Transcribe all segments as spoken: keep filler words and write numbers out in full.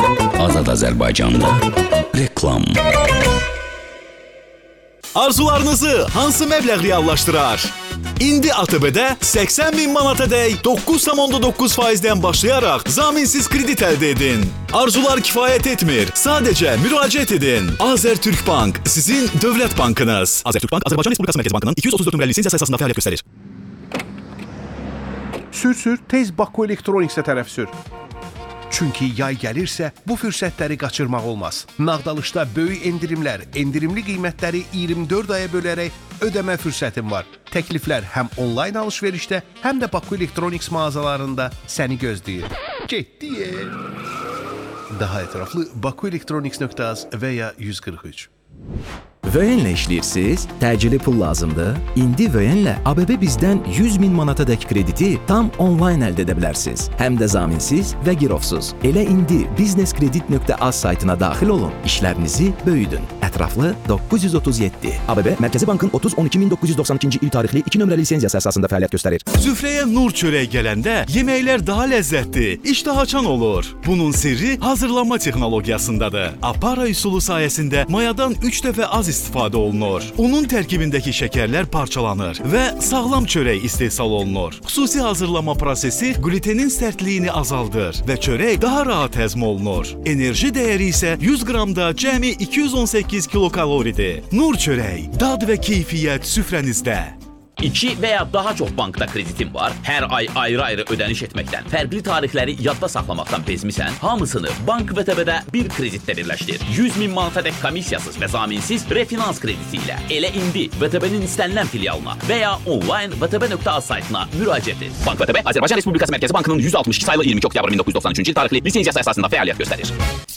Azad Azərbaycanda reklam. Arzularınızı hansı məbləğ reallaşdırar? İndi A T B-də səksən min manata dək doqquz tam doqquz faizdən başlayaraq zaminsiz kredit əldə edin. Arzular kifayət etmir. Sadəcə müraciət edin. Azərtürkbank sizin dövlət bankınız. Azərtürkbank Azərbaycan Respublikası Mərkəzi Bankının iki yüz otuz dörd nömrəli lisenziyası əsasında fəaliyyət göstərir. Sür-sür, tez Baku Elektroniksə tərəf sür. Çünki yay gəlirsə, bu fürsətləri qaçırmaq olmaz. Nağdalışda böyük endirimlər, endirimli qiymətləri iyirmi dörd aya bölərək ödəmə fürsətin var. Təkliflər həm onlayn alış-verişdə, həm də Baku Elektroniks mağazalarında səni gözləyir. Getdi. Daha ətraflı bakuelektroniks nöqtə az və ya yüz qırx üç. Vöyenlə işləyirsiniz, təcili pul lazımdır. İndi Vöyenlə A B B bizdən yüz min manata dək krediti tam onlayn əldə edə bilərsiniz. Həm də zaminsiz və girovsuz. Elə indi bizneskredit nöqtə az saytına daxil olun, işlərinizi böyüdün. Ətraflı doqquz yüz otuz yeddi. A B B Mərkəzi Bankın otuz on iki min doqquz yüz doxsan ikinci il tarixli iki nömrəli lisenziyası əsasında fəaliyyət göstərir. Süfrəyə nur çörək gələndə yeməklər daha ləzzətli, iştahaçan olur. Bunun sirri hazırlanma texnologiyasındadır. Apara üsulu sayəsində mayadan üç dəfə az istifadə olunur. Unun tərkibindəki şəkərlər parçalanır və sağlam çörək istehsal olunur. Xüsusi hazırlama prosesi glutenin sərtliyini azaldır və çörək daha rahat həzm olunur. Enerji dəyəri isə yüz qramda cəmi iki yüz on səkkiz kilokaloridir. Nur çörək, dad və keyfiyyət süfrənizdə. İki və ya daha çox bankda kreditin var, hər ay ayrı-ayrı ödəniş etməkdən, fərqli tarixləri yadda saxlamaqdan bezmisən, hamısını Bank V T B-də bir kreditdə birləşdir. yüz min manata dək komissiyasız və zaminsiz refinans krediti ilə. Elə indi V T B-nin istənilən filialına və ya onlayn V T B nöqtə az saytına müraciət et. Bank V T B, Azərbaycan Respublikası Mərkəzi Bankının yüz altmış iki sayılı iyirmi iki oktyabr min doqquz yüz doxsan üçüncü il tarixli lisenziyası əsasında fəaliyyət göstərir.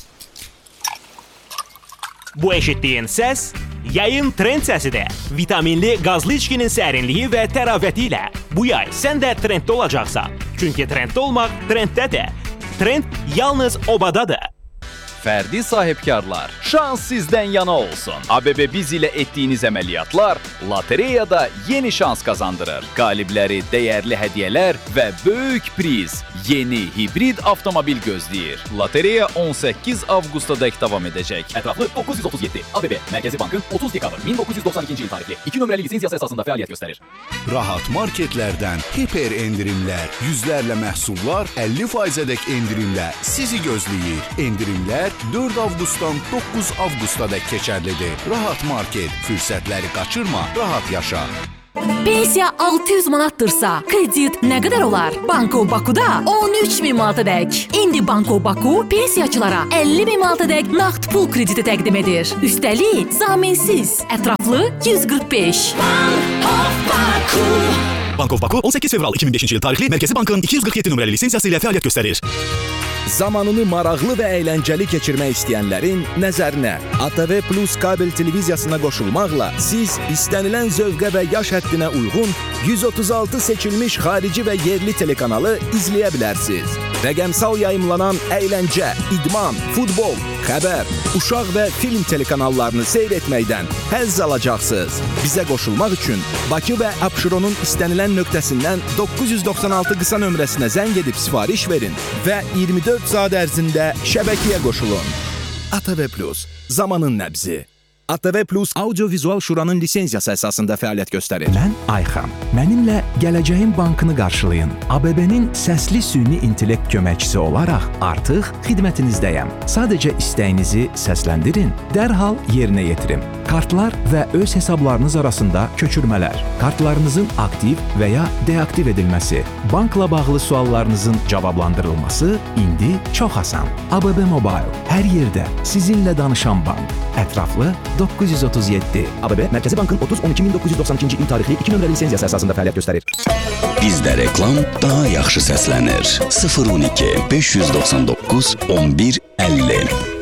Bu eşitdiyin səs yayın trend səsidir. Vitaminli qazlı içkinin sərinliyi və təravəti ilə bu yay sən də trenddə olacaqsan. Çünki trenddə olmaq trenddədir. Trend yalnız obadadır. Fərdi sahibkarlar, şans sizdən yana olsun. A B B biz ilə etdiyiniz əməliyyatlar lotereyada yeni şans qazandırır. Qalibləri dəyərli hədiyyələr və böyük priz. Yeni hibrid avtomobil gözləyir. Lotereya on səkkiz avqustadək davam edəcək. Ətraflı doqquz yüz otuz yeddi. A B B Mərkəzi Bankın otuz dekabr min doqquz yüz doxsan ikinci il tarixli iki nömrəli lisenziyası əsasında fəaliyyət göstərir. Rahat marketlərdən hiper endirimlər, yüzlərlə məhsullar əlli faizədək endirimlə sizi gözləyir. Endirimlər dörd avqustdan doqquz avqustadək keçərlidir. Rahat market, fürsətləri qaçırma, rahat yaşa. Pensiya altı yüz manatdırsa, kredit nə qədər olar? Banko Baku'da on üç min manata dək. İndi Banko Baku pensiyaçılara əlli min manata dək nağd pul krediti təqdim edir. Üstəlik, zaminsiz, ətraflı yüz qırx beş. Banko Baku. Bank of Baku on səkkiz fevral iki min beşinci il tarixli Mərkəzi Bankın iki yüz qırx yeddi nömrəli lisenziyası ilə fəaliyyət göstərir. Zamanını maraqlı və əyləncəli keçirmək istəyənlərin nəzərinə A T V Plus kabel televiziyasına qoşulmaqla siz istənilən zövqə və yaş həddinə uyğun yüz otuz altı seçilmiş xarici və yerli telekanalı izləyə bilərsiniz. Rəqəmsal yayımlanan əyləncə, idman, futbol, xəbər, uşaq və film telekanallarını seyr etməkdən həzz alacaqsınız. Bizə qoşulmaq üçün Bakı və Abşeronun istənilən nöqtəsindən doqquz yüz doxsan altı qısa nömrəsinə zəng edib sifariş verin və iyirmi dörd saat ərzində şəbəkəyə qoşulun. A T V Plus, zamanın nəbzi. A T V Plus Audio-Vizual Şuranın lisenziyası əsasında fəaliyyət göstərir. Mən Ayxan. Mənimlə gələcəyin bankını qarşılayın. A B B-nin səsli süni intellekt köməkçisi olaraq artıq xidmətinizdəyəm. Sadəcə istəyinizi səsləndirin, dərhal yerinə yetirin. Kartlar və öz hesablarınız arasında köçürmələr, kartlarınızın aktiv və ya deaktiv edilməsi, bankla bağlı suallarınızın cavablandırılması indi çox asan. A B B Mobile, hər yerdə sizinlə danışan bank. Ətraflı doqquz yüz otuz yeddi. A B B Mərkəzi Bankın otuz on iki min doqquz yüz doxsan ikinci il tarixli iki nömrəli lisenziyası əsasında fəaliyyət göstərir. Bizdə reklam daha yaxşı səslənir. sıfır on iki beş yüz doxsan doqquz on bir əlli.